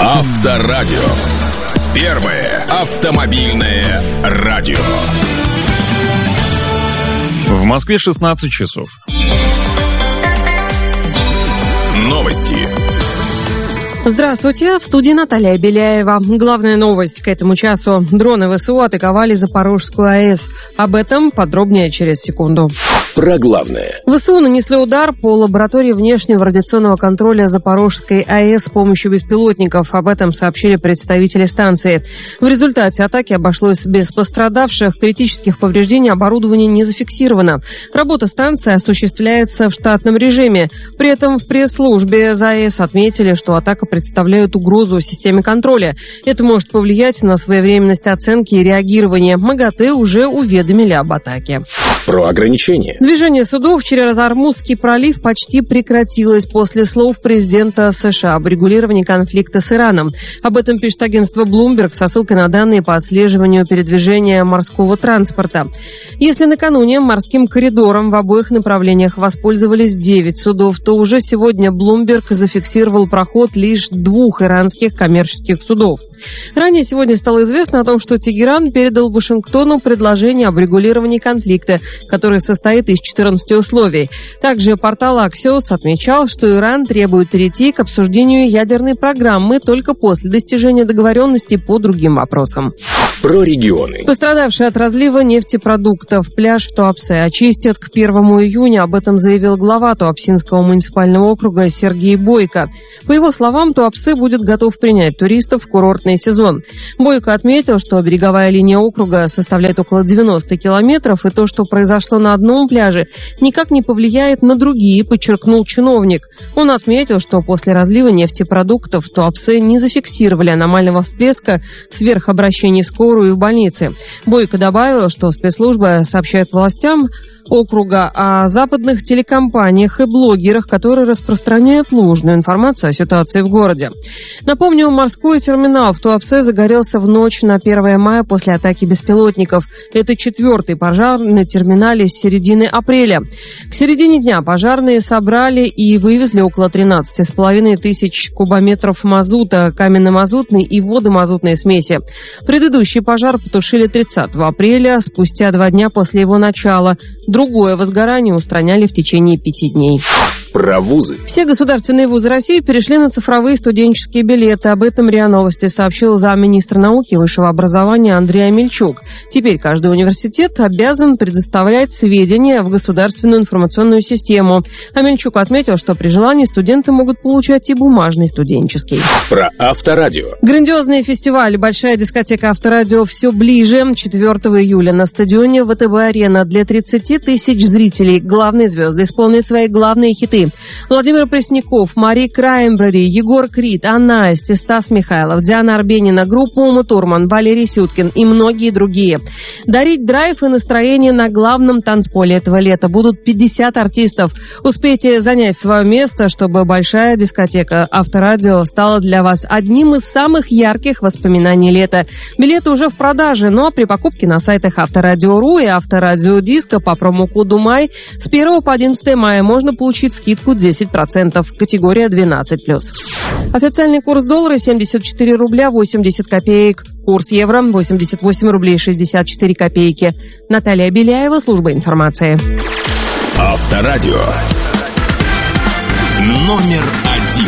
Авторадио. Первое автомобильное радио. В Москве 16 часов. Новости. Здравствуйте, в студии Наталья Беляева. Главная новость к этому часу. Дроны ВСУ атаковали Запорожскую АЭС. Об этом подробнее через секунду. Про главное. ВСУ нанесли удар по лаборатории внешнего радиационного контроля Запорожской АЭС с помощью беспилотников. Об этом сообщили представители станции. В результате атаки обошлось без пострадавших. Критических повреждений оборудования не зафиксировано. Работа станции осуществляется в штатном режиме. При этом в пресс-службе ЗАЭС отметили, что атака представляет угрозу системе контроля. Это может повлиять на своевременность оценки и реагирования. МАГАТЭ уже уведомили об атаке. Про ограничения. Движение судов через Ормузский пролив почти прекратилось после слов президента США об регулировании конфликта с Ираном. Об этом пишет агентство Bloomberg со ссылкой на данные по отслеживанию передвижения морского транспорта. Если накануне морским коридором в обоих направлениях воспользовались 9 судов, то уже сегодня Bloomberg зафиксировал проход лишь 2 иранских коммерческих судов. Ранее сегодня стало известно о том, что Тегеран передал Вашингтону предложение об регулировании конфликта, который состоит из 14 условий. Также портал Axios отмечал, что Иран требует перейти к обсуждению ядерной программы только после достижения договоренности по другим вопросам. Про регионы. Пострадавшие от разлива нефтепродуктов пляж в Туапсе очистят к 1 июня. Об этом заявил глава Туапсинского муниципального округа Сергей Бойко. По его словам, Туапсе будет готов принять туристов в курортный сезон. Бойко отметил, что береговая линия округа составляет около 90 километров, и то, что произошло на одном пляже, никак не повлияет на другие, подчеркнул чиновник. Он отметил, что после разлива нефтепродуктов в Туапсе не зафиксировали аномального всплеска сверхобращений в скорую и в больнице. Бойко добавил, что спецслужбы сообщают властям округа о западных телекомпаниях и блогерах, которые распространяют ложную информацию о ситуации в городе. Напомню, морской терминал в Туапсе загорелся в ночь на 1 мая после атаки беспилотников. Это 4-й пожар на терминале с середины апреля. К середине дня пожарные собрали и вывезли около 13,5 тысяч кубометров мазута, каменно-мазутной и водомазутной смеси. Предыдущий пожар потушили 30 апреля, спустя 2 дня после его начала. Другое возгорание устраняли в течение 5 дней. Про вузы. Все государственные вузы России перешли на цифровые студенческие билеты. Об этом РИА Новости сообщил замминистра науки и высшего образования Андрей Амельчук. Теперь каждый университет обязан предоставлять сведения в государственную информационную систему. Амельчук отметил, что при желании студенты могут получать и бумажный студенческий. Про Авторадио. Грандиозный фестиваль «Большая дискотека Авторадио» все ближе. 4 июля на стадионе ВТБ-арена для 30 тысяч зрителей главные звезды исполнят свои главные хиты. Владимир Пресняков, Мари Краймбрери, Егор Крид, Анна Асти, Стас Михайлов, Диана Арбенина, группа Ума Турман, Валерий Сюткин и многие другие. Дарить драйв и настроение на главном танцполе этого лета будут 50 артистов. Успейте занять свое место, чтобы большая дискотека Авторадио стала для вас одним из самых ярких воспоминаний лета. Билеты уже в продаже, но при покупке на сайтах Авторадио.ру и Авторадио Диско по промокоду МАЙ с 1 по 11 мая можно получить скидку 10%, категория 12+. Официальный курс доллара 74 рубля 80 копеек. Курс евро 88 рублей 64 копейки. Наталья Беляева, служба информации. Авторадио. Номер 1.